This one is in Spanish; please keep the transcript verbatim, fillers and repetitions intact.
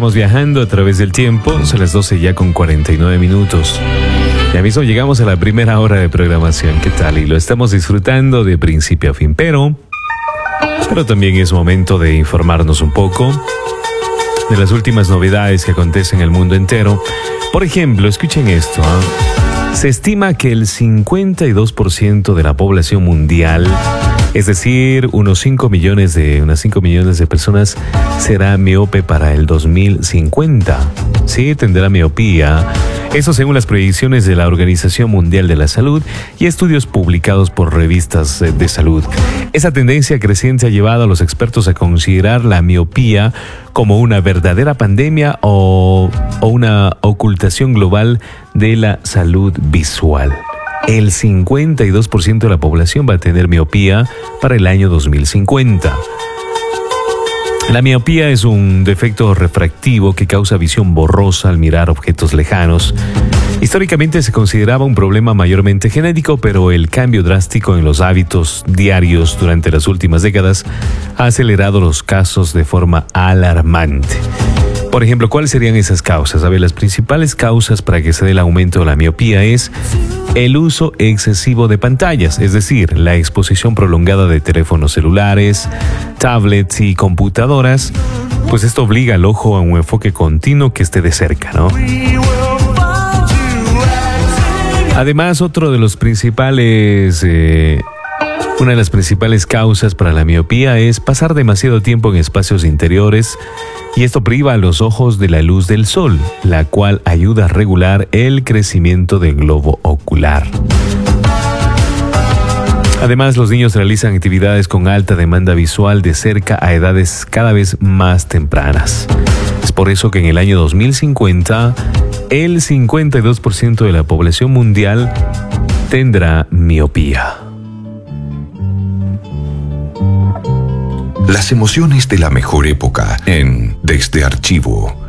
estamos viajando a través del tiempo. Son las doce ya con cuarenta y nueve minutos. Ya mismo llegamos a la primera hora de programación. ¿Qué tal? Y lo estamos disfrutando de principio a fin. Pero, pero también es momento de informarnos un poco de las últimas novedades que acontecen en el mundo entero. Por ejemplo, escuchen esto, ¿eh? Se estima que el cincuenta y dos por ciento de la población mundial, es decir, unos cinco millones de, unas cinco millones de personas, será miope para el dos mil cincuenta. Sí, tendrá miopía. Eso según las proyecciones de la Organización Mundial de la Salud y estudios publicados por revistas de salud. Esa tendencia creciente ha llevado a los expertos a considerar la miopía como una verdadera pandemia o, o una ocultación global de la salud visual. El cincuenta y dos por ciento de la población va a tener miopía para el año dos mil cincuenta. La miopía es un defecto refractivo que causa visión borrosa al mirar objetos lejanos. Históricamente se consideraba un problema mayormente genético, pero el cambio drástico en los hábitos diarios durante las últimas décadas ha acelerado los casos de forma alarmante. Por ejemplo, ¿cuáles serían esas causas? A ver, las principales causas para que se dé el aumento de la miopía es el uso excesivo de pantallas, es decir, la exposición prolongada de teléfonos celulares, tablets y computadoras, pues esto obliga al ojo a un enfoque continuo que esté de cerca, ¿no? Además, otro de los principales, eh, una de las principales causas para la miopía es pasar demasiado tiempo en espacios interiores, y esto priva a los ojos de la luz del sol, la cual ayuda a regular el crecimiento del globo ocular. Además, los niños realizan actividades con alta demanda visual de cerca a edades cada vez más tempranas. Es por eso que en el año dos mil cincuenta, el cincuenta y dos por ciento de la población mundial tendrá miopía. Las emociones de la mejor época en Desde Archivo.